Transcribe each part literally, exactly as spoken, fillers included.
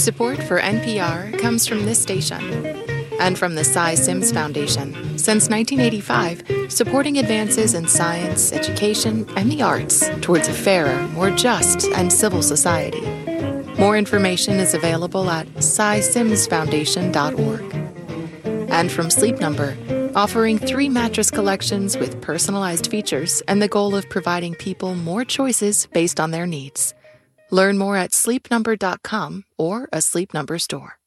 Support for N P R comes from this station and from the Cy Sims Foundation. Since nineteen eighty-five, supporting advances in science, education, and the arts towards a fairer, more just, and civil society. More information is available at cy sims foundation dot org. And from Sleep Number, offering three mattress collections with personalized features and the goal of providing people more choices based on their needs. Learn more at sleep number dot com or a Sleep Number store.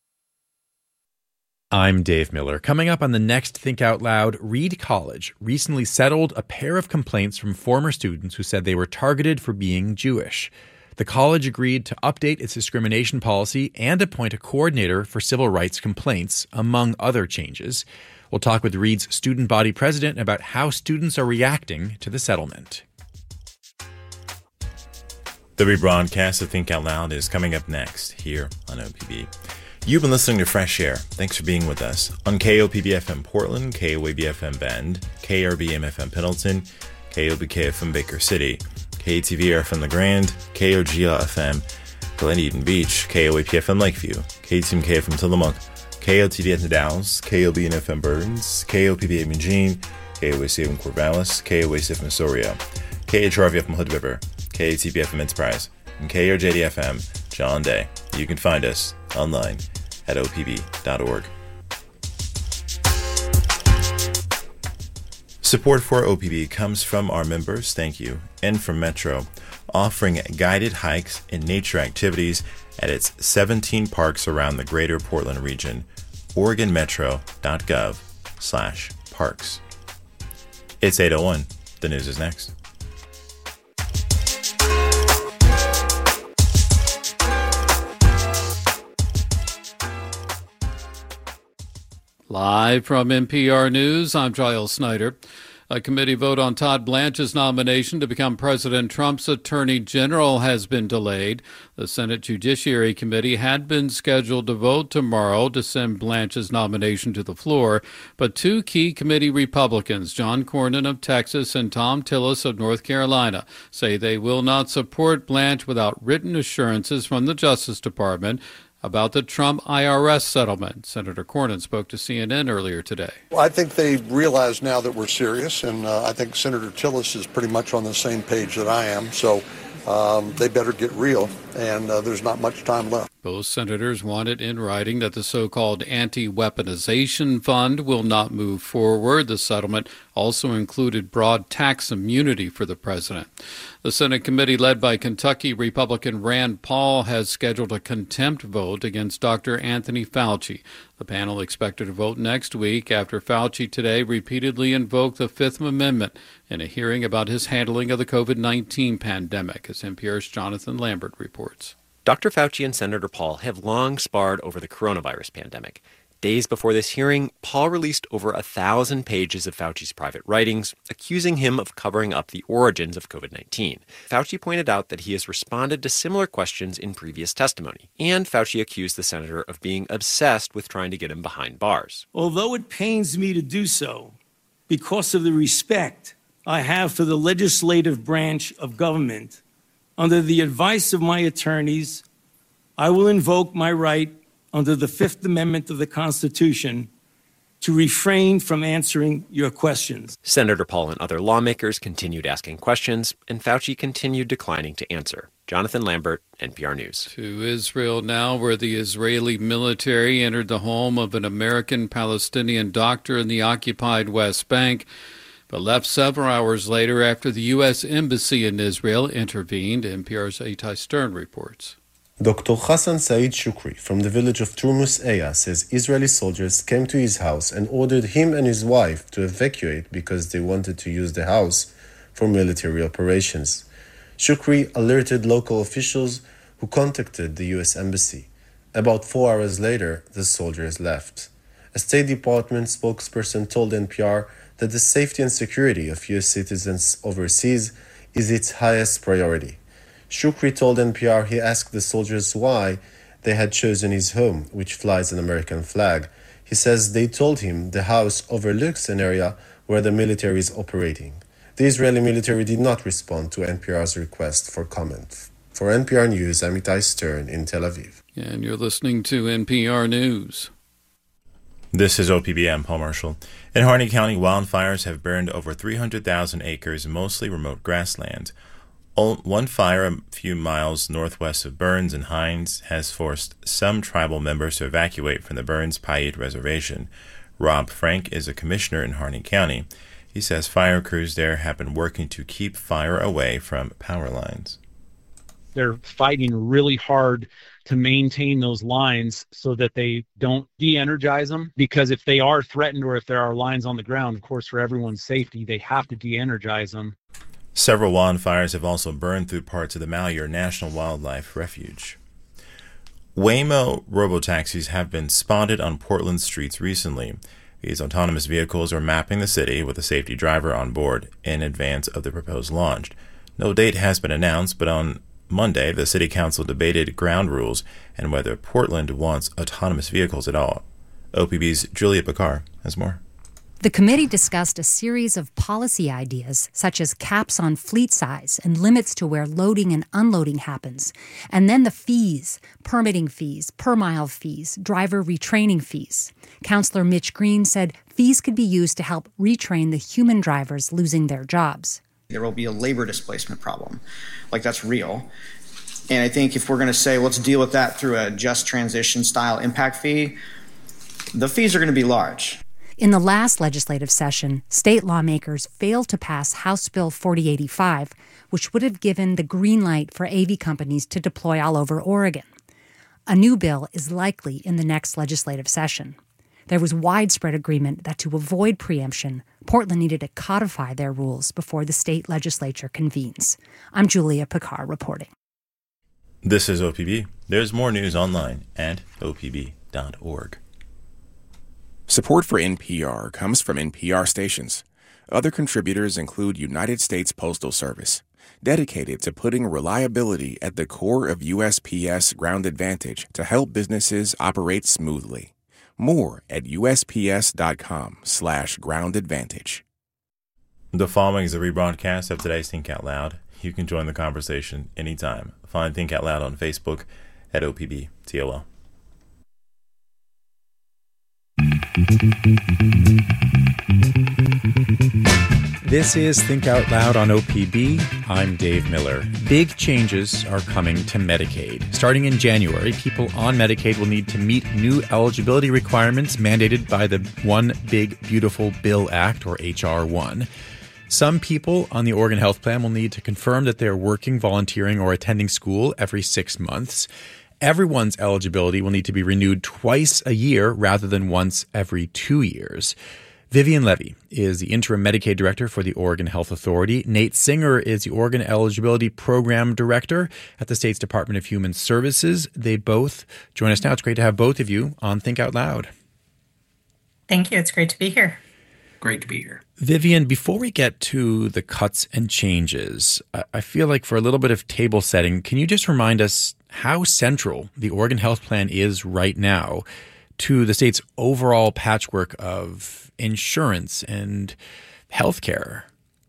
I'm Dave Miller. Coming up on the next Think Out Loud, Reed College recently settled a pair of complaints from former students who said they were targeted for being Jewish. The college agreed to update its discrimination policy and appoint a coordinator for civil rights complaints, among other changes. We'll talk with Reed's student body president about how students are reacting to the settlement. The rebroadcast of Think Out Loud is coming up next here on O P B. You've been listening to Fresh Air. Thanks for being with us on K O P B F M Portland, K O A B F M Bend, K R B M F M Pendleton, K O B K F M Baker City, K A T V F M La Grande, K O G L F M Glen Eden Beach, K O A P F M Lakeview, K T M K F M Tillamook, K O T V at Dallas, K O B N F M Burns, K O P B M Eugene, K O A C F M Corvallis, K O A C F M Astoria, K H R V F M Hood River, K A T B F M Enterprise, and K R J D F M John Day. You can find us online at O P B dot org. Support for O P B comes from our members, thank you, and from Metro, offering guided hikes and nature activities at its seventeen parks around the greater Portland region. Oregon Metro dot gov slash parks. It's eight oh one. The news is next. Live from N P R News, I'm Giles Snyder. A committee vote on Todd Blanche's nomination to become President Trump's Attorney General has been delayed. The Senate Judiciary Committee had been scheduled to vote tomorrow to send Blanche's nomination to the floor, but two key committee Republicans, John Cornyn of Texas and Thom Tillis of North Carolina, say they will not support Blanche without written assurances from the Justice Department about the Trump I R S settlement. Senator Cornyn spoke to C N N earlier today. Well, I think they realize now that we're serious, and uh, I think Senator Tillis is pretty much on the same page that I am, so um, they better get real, and uh, there's not much time left. Both senators wanted in writing that the so-called anti-weaponization fund will not move forward. The settlement also included broad tax immunity for the president. The Senate committee led by Kentucky Republican Rand Paul has scheduled a contempt vote against Doctor Anthony Fauci. The panel expected to vote next week after Fauci today repeatedly invoked the Fifth Amendment in a hearing about his handling of the covid nineteen pandemic, as N P R's Jonathan Lambert reports. Doctor Fauci and Senator Paul have long sparred over the coronavirus pandemic. Days before this hearing, Paul released over a thousand pages of Fauci's private writings, accusing him of covering up the origins of covid nineteen. Fauci pointed out that he has responded to similar questions in previous testimony, and Fauci accused the senator of being obsessed with trying to get him behind bars. Although it pains me to do so, because of the respect I have for the legislative branch of government, under the advice of my attorneys, I will invoke my right under the Fifth Amendment of the Constitution to refrain from answering your questions. Senator Paul and other lawmakers continued asking questions, and Fauci continued declining to answer. Jonathan Lambert, N P R News. To Israel now, where the Israeli military entered the home of an American-Palestinian doctor in the occupied West Bank, but left several hours later after the U S Embassy in Israel intervened. N P R's Itai Stern reports. Doctor Hassan Said Shukri from the village of Turmus Eya says Israeli soldiers came to his house and ordered him and his wife to evacuate because they wanted to use the house for military operations. Shukri alerted local officials who contacted the U S Embassy. About four hours later, the soldiers left. A State Department spokesperson told N P R that the safety and security of U S citizens overseas is its highest priority. Shukri told N P R he asked the soldiers why they had chosen his home, which flies an American flag. He says they told him the house overlooks an area where the military is operating. The Israeli military did not respond to N P R's request for comment. For N P R News, Amitai Stern in Tel Aviv. And you're listening to N P R News. This is O P B. I'm Paul Marshall. In Harney County, wildfires have burned over three hundred thousand acres, mostly remote grassland. One fire a few miles northwest of Burns and Hines has forced some tribal members to evacuate from the Burns Paiute Reservation. Rob Frank is a commissioner in Harney County. He says fire crews there have been working to keep fire away from power lines. They're fighting really hard to maintain those lines so that they don't de-energize them, because if they are threatened or if there are lines on the ground, of course, for everyone's safety, they have to de-energize them. Several wildfires have also burned through parts of the Malheur National Wildlife Refuge. Waymo robotaxis have been spotted on Portland streets recently. These autonomous vehicles are mapping the city with a safety driver on board in advance of the proposed launch. No date has been announced, but on Monday, the City Council debated ground rules and whether Portland wants autonomous vehicles at all. O P B's Julia Picard has more. The committee discussed a series of policy ideas, such as caps on fleet size and limits to where loading and unloading happens, and then the fees, permitting fees, per-mile fees, driver retraining fees. Councillor Mitch Green said fees could be used to help retrain the human drivers losing their jobs. There will be a labor displacement problem. Like, that's real. And I think if we're going to say, let's deal with that through a just transition style impact fee, the fees are going to be large. In the last legislative session, state lawmakers failed to pass House Bill forty eighty-five, which would have given the green light for A V companies to deploy all over Oregon. A new bill is likely in the next legislative session. There was widespread agreement that to avoid preemption, Portland needed to codify their rules before the state legislature convenes. I'm Julia Picard reporting. This is O P B. There's more news online at O P B dot org. Support for N P R comes from N P R stations. Other contributors include United States Postal Service, dedicated to putting reliability at the core of U S P S Ground Advantage to help businesses operate smoothly. More at USPS.com slash ground advantage. The following is a rebroadcast of today's Think Out Loud. You can join the conversation anytime. Find Think Out Loud on Facebook at O P B T O L. This is Think Out Loud on O P B. I'm Dave Miller. Big changes are coming to Medicaid. Starting in January, people on Medicaid will need to meet new eligibility requirements mandated by the One Big Beautiful Bill Act, or H R one. Some people on the Oregon Health Plan will need to confirm that they're working, volunteering, or attending school every six months. Everyone's eligibility will need to be renewed twice a year rather than once every two years. Vivian Levy is the interim Medicaid director for the Oregon Health Authority. Nate Singer is the Oregon Eligibility Program Director at the state's Department of Human Services. They both join us now. It's great to have both of you on Think Out Loud. Thank you. It's great to be here. Great to be here. Vivian, before we get to the cuts and changes, I feel like for a little bit of table setting, can you just remind us how central the Oregon Health Plan is right now to the state's overall patchwork of insurance and healthcare?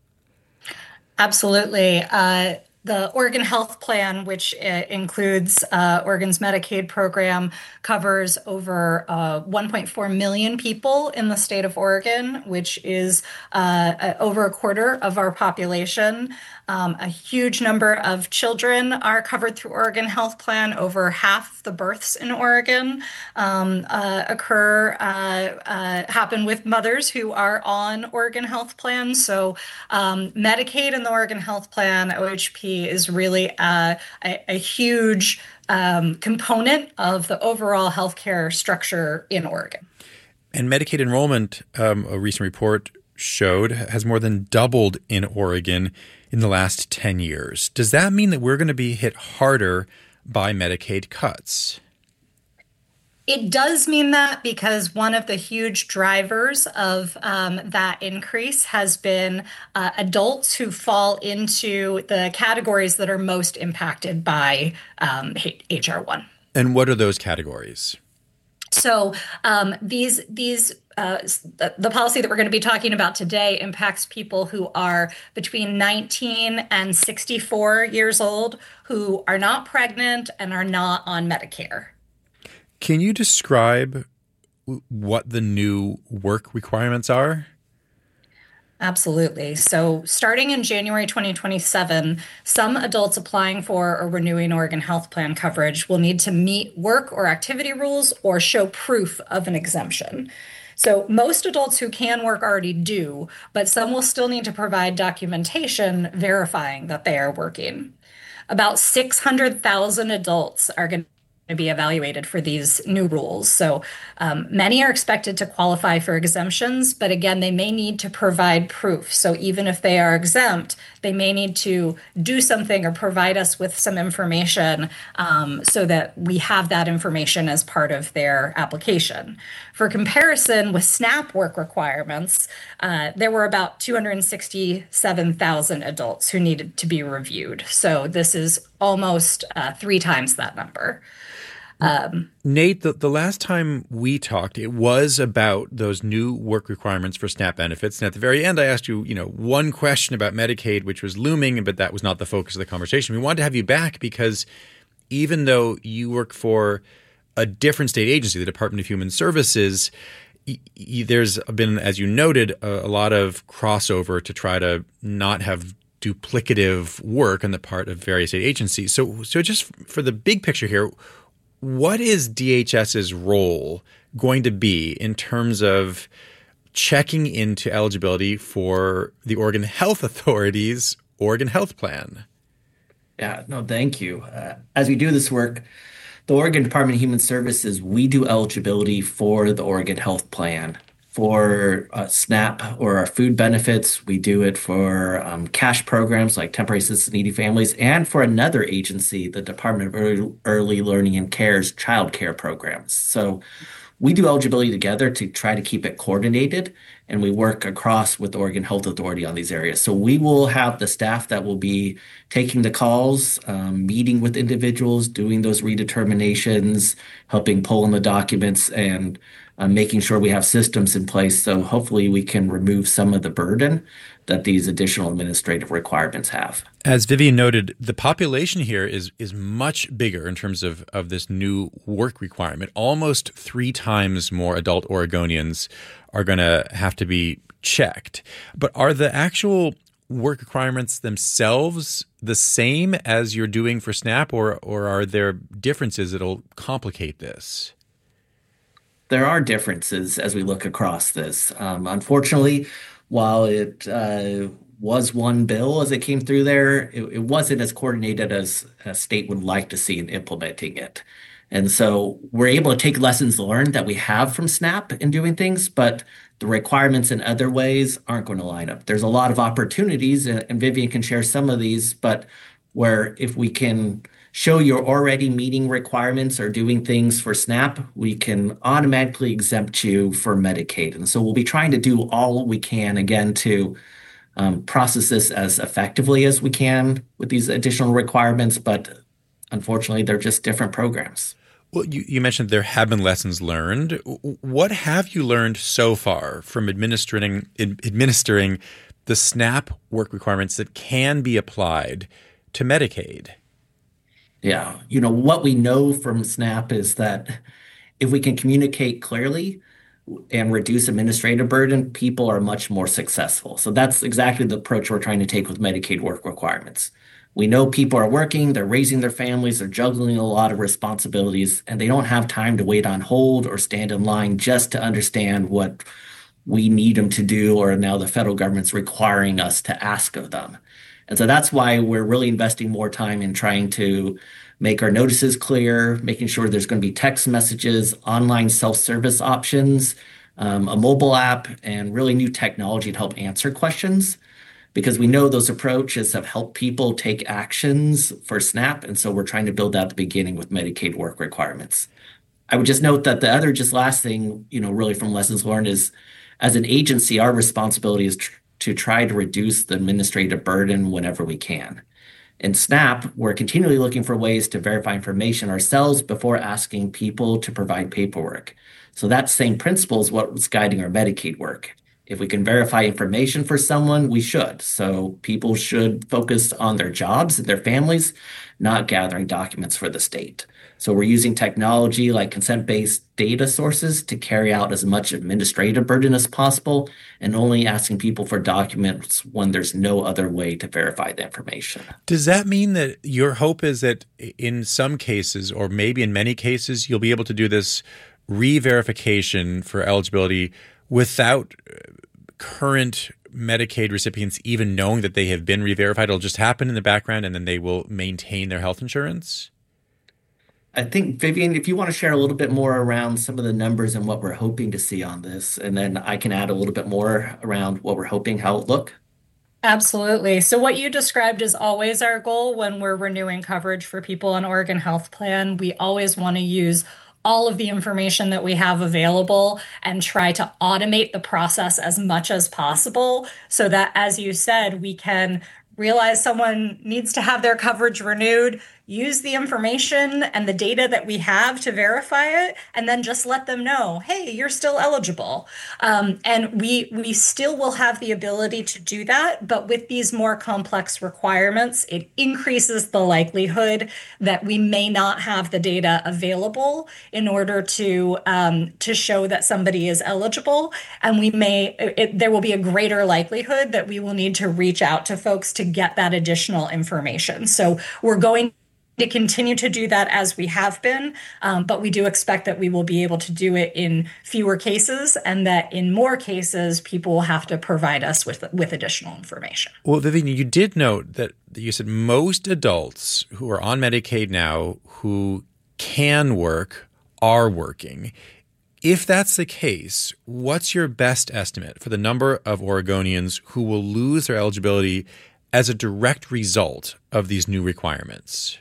Absolutely. Uh, the Oregon Health Plan, which uh, includes uh, Oregon's Medicaid program, covers over uh, one point four million people in the state of Oregon, which is uh, over a quarter of our population. Um, a huge number of children are covered through Oregon Health Plan. Over half the births in Oregon um, uh, occur, uh, uh, happen with mothers who are on Oregon Health Plan. So um, Medicaid and the Oregon Health Plan, O H P, is really uh, a, a huge um, component of the overall healthcare structure in Oregon. And Medicaid enrollment, um, a recent report showed, has more than doubled in Oregon in the last ten years. Does that mean that we're going to be hit harder by Medicaid cuts? It does mean that, because one of the huge drivers of um, that increase has been uh, adults who fall into the categories that are most impacted by um, H R one. And what are those categories? So um, these these uh, the, the policy that we're going to be talking about today impacts people who are between nineteen and sixty-four years old, who are not pregnant and are not on Medicare. Can you describe what the new work requirements are? Absolutely. So starting in January twenty twenty-seven, some adults applying for or renewing Oregon Health Plan coverage will need to meet work or activity rules or show proof of an exemption. So most adults who can work already do, but some will still need to provide documentation verifying that they are working. About six hundred thousand adults are going to be evaluated for these new rules. So um, many are expected to qualify for exemptions, but again, they may need to provide proof. So even if they are exempt, they may need to do something or provide us with some information um, so that we have that information as part of their application. For comparison with SNAP work requirements, uh, there were about two hundred sixty-seven thousand adults who needed to be reviewed. So this is almost uh, three times that number. Um, Nate, the, the last time we talked, it was about those new work requirements for SNAP benefits. And at the very end, I asked you, you know, one question about Medicaid, which was looming, but that was not the focus of the conversation. We wanted to have you back because even though you work for a different state agency, the Department of Human Services, y- y- there's been, as you noted, a, a lot of crossover to try to not have duplicative work on the part of various state agencies. So, so just for the big picture here, what is DHS's role going to be in terms of checking into eligibility for the Oregon Health Authority's Oregon Health Plan? Yeah, no, thank you. Uh, as we do this work, the Oregon Department of Human Services, we do eligibility for the Oregon Health Plan. For uh, SNAP or our food benefits, we do it for um, cash programs like temporary assistance needy families, and for another agency, the Department of Early, Early Learning and Care's child care programs. So we do eligibility together to try to keep it coordinated, and we work across with the Oregon Health Authority on these areas. So we will have the staff that will be taking the calls, um, meeting with individuals, doing those redeterminations, helping pull in the documents, and Uh, making sure we have systems in place so hopefully we can remove some of the burden that these additional administrative requirements have. As Vivian noted, the population here is is much bigger in terms of, of this new work requirement. Almost three times more adult Oregonians are going to have to be checked. But are the actual work requirements themselves the same as you're doing for SNAP, or or are there differences that'll complicate this? There are differences as we look across this. Um, unfortunately, while it uh, was one bill as it came through there, it, it wasn't as coordinated as a state would like to see in implementing it. And so we're able to take lessons learned that we have from SNAP in doing things, but the requirements in other ways aren't going to line up. There's a lot of opportunities, and Vivian can share some of these, but where if we can show you're already meeting requirements or doing things for SNAP, we can automatically exempt you for Medicaid. And so we'll be trying to do all we can, again, to um, process this as effectively as we can with these additional requirements. But unfortunately, they're just different programs. Well, you, you mentioned there have been lessons learned. What have you learned so far from administering administering the SNAP work requirements that can be applied to Medicaid? Yeah. You know, what we know from SNAP is that if we can communicate clearly and reduce administrative burden, people are much more successful. So that's exactly the approach we're trying to take with Medicaid work requirements. We know people are working, they're raising their families, they're juggling a lot of responsibilities, and they don't have time to wait on hold or stand in line just to understand what we need them to do, or now the federal government's requiring us to ask of them. And so that's why we're really investing more time in trying to make our notices clear, making sure there's going to be text messages, online self-service options, um, a mobile app, and really new technology to help answer questions. Because we know those approaches have helped people take actions for SNAP. And so we're trying to build that at the beginning with Medicaid work requirements. I would just note that the other just last thing, you know, really from lessons learned is, as an agency, our responsibility is tr- to try to reduce the administrative burden whenever we can. In SNAP, we're continually looking for ways to verify information ourselves before asking people to provide paperwork. So that same principle is what's guiding our Medicaid work. If we can verify information for someone, we should. So people should focus on their jobs and their families, not gathering documents for the state. So we're using technology like consent-based data sources to carry out as much administrative burden as possible and only asking people for documents when there's no other way to verify the information. Does that mean that your hope is that in some cases, or maybe in many cases, you'll be able to do this re-verification for eligibility without current Medicaid recipients even knowing that they have been re-verified? It'll just happen in the background and then they will maintain their health insurance? I think, Vivian, if you want to share a little bit more around some of the numbers and what we're hoping to see on this, and then I can add a little bit more around what we're hoping how it look. Absolutely. So what you described is always our goal when we're renewing coverage for people on Oregon Health Plan. We always want to use all of the information that we have available and try to automate the process as much as possible so that, as you said, we can realize someone needs to have their coverage renewed, use the information and the data that we have to verify it, and then just let them know, hey, you're still eligible. Um, and we we still will have the ability to do that, but with these more complex requirements, it increases the likelihood that we may not have the data available in order to um, to show that somebody is eligible. And we may it, there will be a greater likelihood that we will need to reach out to folks to get that additional information. So we're going to continue to do that as we have been, um, but we do expect that we will be able to do it in fewer cases and that in more cases, people will have to provide us with with additional information. Well, Vivian, you did note that you said most adults who are on Medicaid now who can work are working. If that's the case, what's your best estimate for the number of Oregonians who will lose their eligibility as a direct result of these new requirements?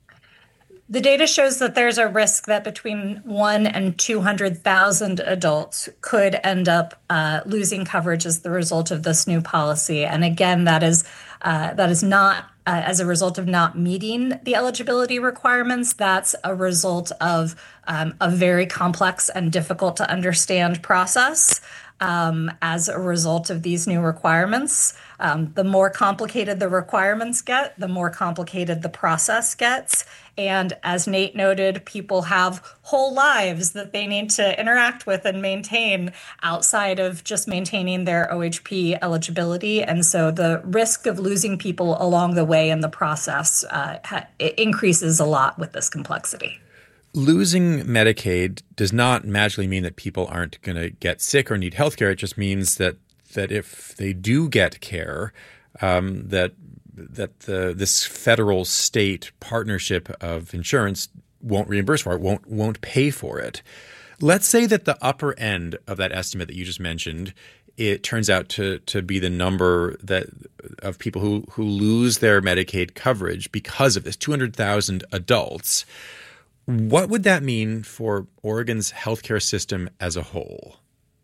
The data shows that there's a risk that between one and two hundred thousand adults could end up uh, losing coverage as the result of this new policy. And again, that is uh, that is not uh, as a result of not meeting the eligibility requirements. That's a result of um, a very complex and difficult to understand process. Um, as a result of these new requirements. Um, the more complicated the requirements get, the more complicated the process gets. And as Nate noted, people have whole lives that they need to interact with and maintain outside of just maintaining their O H P eligibility. And so the risk of losing people along the way in the process uh, ha- it increases a lot with this complexity. Losing Medicaid does not magically mean that people aren't going to get sick or need health care. It just means that that if they do get care, um, that that the this federal state partnership of insurance won't reimburse for it, won't won't pay for it. Let's say that the upper end of that estimate that you just mentioned, it turns out to to be the number that of people who who lose their Medicaid coverage because of this, two hundred thousand adults. What would that mean for Oregon's healthcare system as a whole?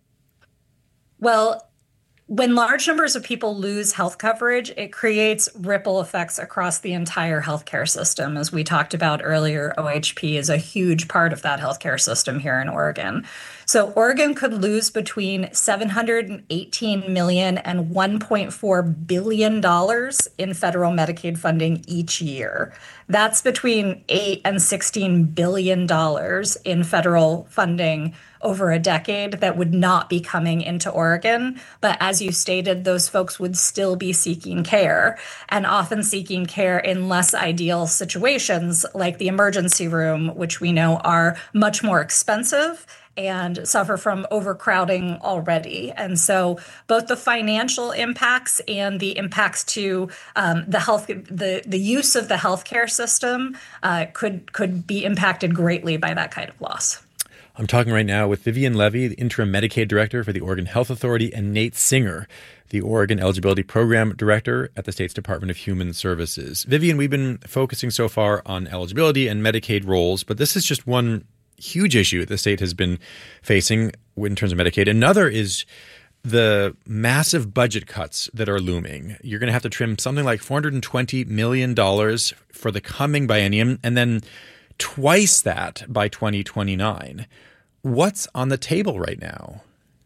Well, when large numbers of people lose health coverage, it creates ripple effects across the entire healthcare system. As we talked about earlier, O H P is a huge part of that healthcare system here in Oregon. So Oregon could lose between seven hundred eighteen million dollars and one point four billion dollars in federal Medicaid funding each year. That's between eight and sixteen billion dollars in federal funding over a decade that would not be coming into Oregon. But as you stated, those folks would still be seeking care, and often seeking care in less ideal situations like the emergency room, which we know are much more expensive and suffer from overcrowding already. And so both the financial impacts and the impacts to um, the health, the, the use of the healthcare system uh, could could be impacted greatly by that kind of loss. I'm talking right now with Vivian Levy, the interim Medicaid director for the Oregon Health Authority, and Nate Singer, the Oregon Eligibility Program Director at the state's Department of Human Services. Vivian, we've been focusing so far on eligibility and Medicaid roles, but this is just one huge issue the state has been facing in terms of Medicaid. Another is the massive budget cuts that are looming. You're going to have to trim something like four hundred twenty million dollars for the coming biennium and then twice that by twenty twenty-nine. What's on the table right now?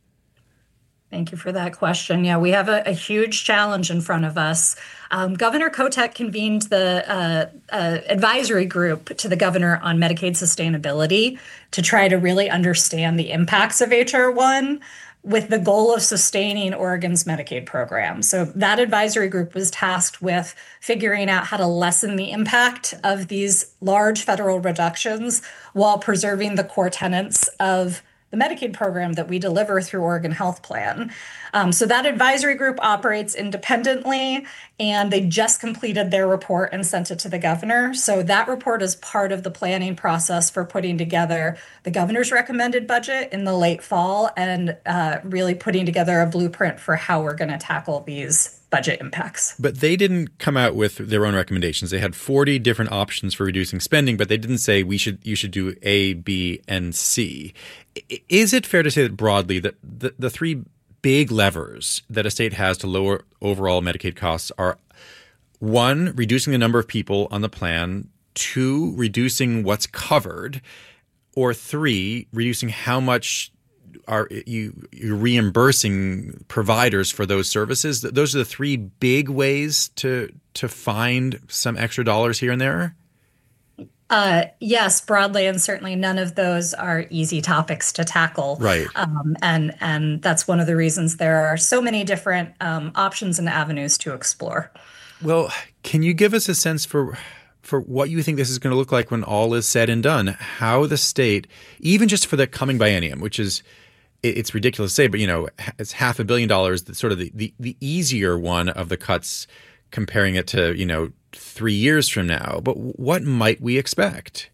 Thank you for that question. Yeah, we have a, a huge challenge in front of us. Um, Governor Kotek convened the uh, uh, advisory group to the governor on Medicaid sustainability to try to really understand the impacts of H R one with the goal of sustaining Oregon's Medicaid program. So that advisory group was tasked with figuring out how to lessen the impact of these large federal reductions while preserving the core tenets of the Medicaid program that we deliver through Oregon Health Plan. Um, so that advisory group operates independently, and they just completed their report and sent it to the governor. So that report is part of the planning process for putting together the governor's recommended budget in the late fall and uh, really putting together a blueprint for how we're going to tackle these budget impacts. But they didn't come out with their own recommendations. They had forty different options for reducing spending, but they didn't say we should you should do A, B, and C. Is it fair to say that broadly that the, the three big levers that a state has to lower overall Medicaid costs are, one, reducing the number of people on the plan, two, reducing what's covered, or three, reducing how much are you you're reimbursing providers for those services? Those are the three big ways to to find some extra dollars here and there? Uh, yes, broadly, and certainly none of those are easy topics to tackle. Right. Um, and and that's one of the reasons there are so many different um, options and avenues to explore. Well, can you give us a sense for for what you think this is going to look like when all is said and done? How the state, even just for the coming biennium, which is it's ridiculous to say, but you know, it's half a billion dollars. That's sort of the, the, the easier one of the cuts, comparing it to, you know, three years from now. But what might we expect?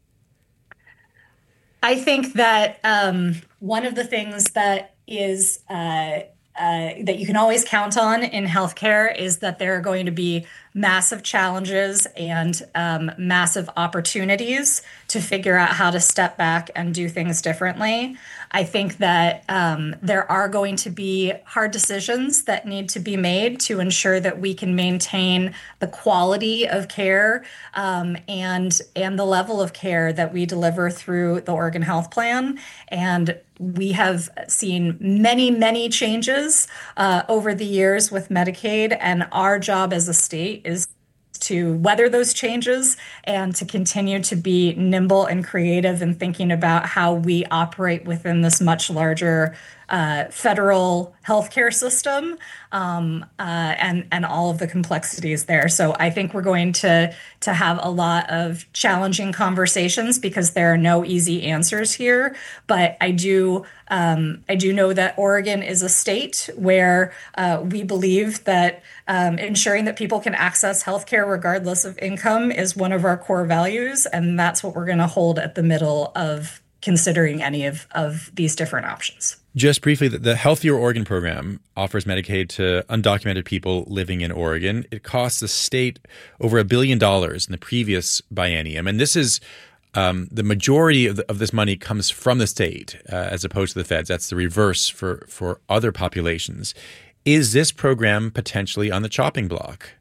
I think that um, one of the things that is uh, uh, that you can always count on in healthcare is that there are going to be massive challenges and um, massive opportunities to figure out how to step back and do things differently. I think that um, there are going to be hard decisions that need to be made to ensure that we can maintain the quality of care um, and and the level of care that we deliver through the Oregon Health Plan. And we have seen many, many changes uh, over the years with Medicaid, and our job as a state is to weather those changes and to continue to be nimble and creative in thinking about how we operate within this much larger uh, federal healthcare system um, uh, and and all of the complexities there. So I think we're going to to have a lot of challenging conversations because there are no easy answers here. But I do um, I do know that Oregon is a state where uh, we believe that um, ensuring that people can access healthcare regardless of income is one of our core values, and that's what we're going to hold at the middle of considering any of, of these different options. Just briefly, the Healthier Oregon program offers Medicaid to undocumented people living in Oregon. It costs the state over a billion dollars in the previous biennium. And this is um, the majority of, the, of this money comes from the state uh, as opposed to the feds. That's the reverse for, for other populations. Is this program potentially on the chopping block?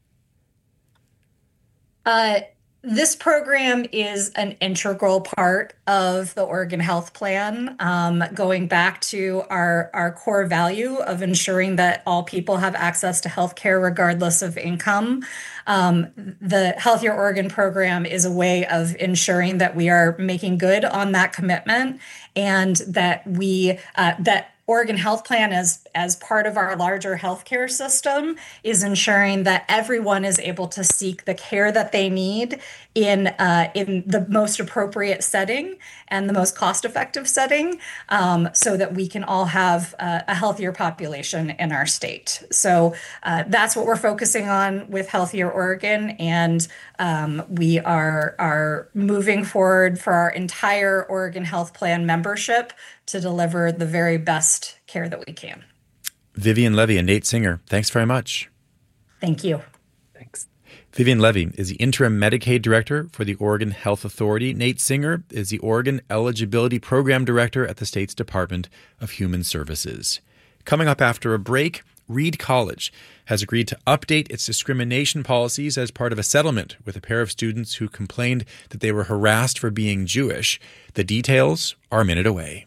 Uh This program is an integral part of the Oregon Health Plan, um, going back to our, our core value of ensuring that all people have access to health care regardless of income. Um, the Healthier Oregon program is a way of ensuring that we are making good on that commitment and that we uh, that Oregon Health Plan, as as part of our larger healthcare system, is ensuring that everyone is able to seek the care that they need in uh, in the most appropriate setting and the most cost-effective setting, um, so that we can all have uh, a healthier population in our state. So uh, that's what we're focusing on with Healthier Oregon, and um, we are are moving forward for our entire Oregon Health Plan membership to deliver the very best care that we can. Vivian Levy and Nate Singer, thanks very much. Thank you. Thanks. Vivian Levy is the interim Medicaid director for the Oregon Health Authority. Nate Singer is the Oregon Eligibility Program Director at the state's Department of Human Services. Coming up after a break, Reed College has agreed to update its discrimination policies as part of a settlement with a pair of students who complained that they were harassed for being Jewish. The details are a minute away.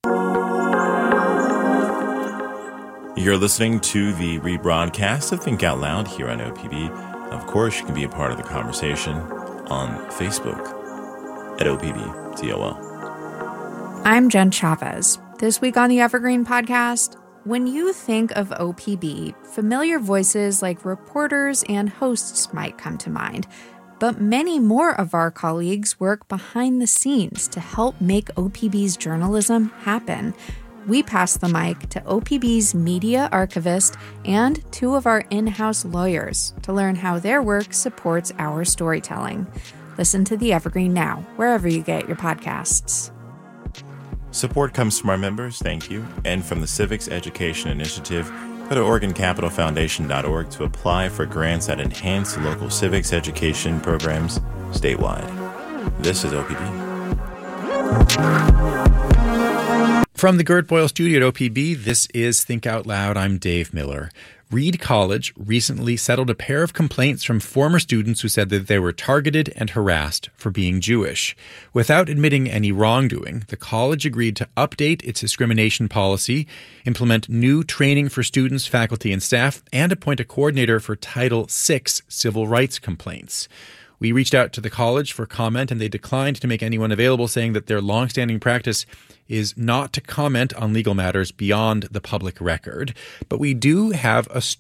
You're listening to the rebroadcast of Think Out Loud here on O P B. Of course, you can be a part of the conversation on Facebook at O P B T O L. I'm Jen Chavez. This week on the Evergreen Podcast, when you think of O P B, familiar voices like reporters and hosts might come to mind. But many more of our colleagues work behind the scenes to help make O P B's journalism happen. We pass the mic to O P B's media archivist and two of our in-house lawyers to learn how their work supports our storytelling. Listen to The Evergreen now, wherever you get your podcasts. Support comes from our members, thank you, and from the Civics Education Initiative. Go to Oregon Capital Foundation dot org to apply for grants that enhance local civics education programs statewide. This is O P B. From the Gert Boyle studio at O P B, this is Think Out Loud. I'm Dave Miller. Reed College recently settled a pair of complaints from former students who said that they were targeted and harassed for being Jewish. Without admitting any wrongdoing, the college agreed to update its discrimination policy, implement new training for students, faculty, and staff, and appoint a coordinator for Title six civil rights complaints. We reached out to the college for comment, and they declined to make anyone available, saying that their longstanding practice is not to comment on legal matters beyond the public record. But we do have a